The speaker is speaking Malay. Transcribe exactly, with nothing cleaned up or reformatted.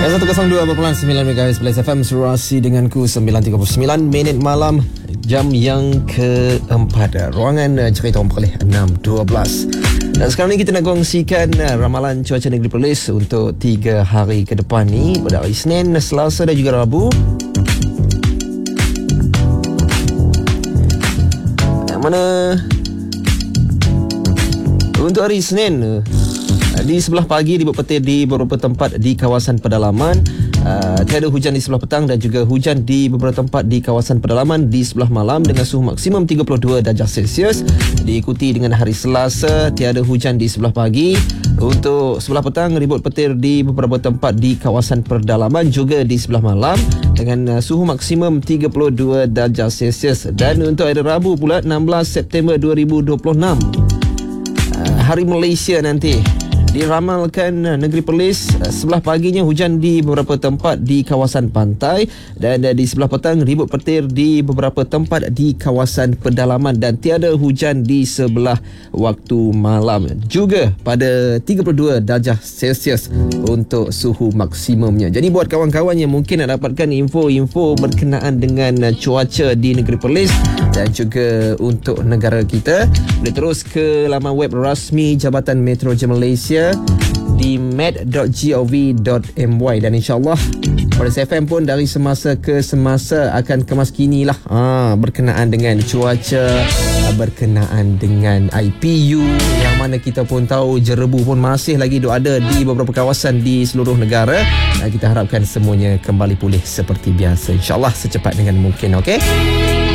seratus dua perpuluhan sembilan MHz Plus F M Surasi denganku sembilan tiga puluh sembilan minit malam, jam yang keempat, ruangan cerita orang Perlis enam dua belas. Dan sekarang ni kita nak kongsikan ramalan cuaca negeri Perlis untuk tiga hari ke depan ni, pada hari Isnin, Selasa dan juga Rabu. Yang mana untuk hari Isnin, di sebelah pagi ribut petir di beberapa tempat di kawasan pedalaman, uh, tiada hujan di sebelah petang dan juga hujan di beberapa tempat di kawasan pedalaman di sebelah malam dengan suhu maksimum tiga puluh dua darjah Celsius. Diikuti dengan hari Selasa, tiada hujan di sebelah pagi. Untuk sebelah petang ribut petir di beberapa tempat di kawasan pedalaman juga di sebelah malam dengan uh, suhu maksimum tiga puluh dua darjah Celsius. Dan untuk hari Rabu pula, enam belas September dua ribu dua puluh enam, uh, hari Malaysia nanti, diramalkan negeri Perlis sebelah paginya hujan di beberapa tempat di kawasan pantai dan di sebelah petang ribut petir di beberapa tempat di kawasan pedalaman dan tiada hujan di sebelah waktu malam. Juga pada tiga puluh dua darjah Celsius untuk suhu maksimumnya. Jadi buat kawan-kawan yang mungkin nak dapatkan info-info berkenaan dengan cuaca di negeri Perlis dan juga untuk negara kita, boleh terus ke laman web rasmi Jabatan Meteorologi Malaysia di met dot gov dot my, dan insyaAllah Perlis F M pun dari semasa ke semasa akan kemas kini lah ha, berkenaan dengan cuaca, berkenaan dengan I P U, yang mana kita pun tahu jerebu pun masih lagi ada di beberapa kawasan di seluruh negara, dan kita harapkan semuanya kembali pulih seperti biasa, insyaAllah secepat dengan mungkin. Okey.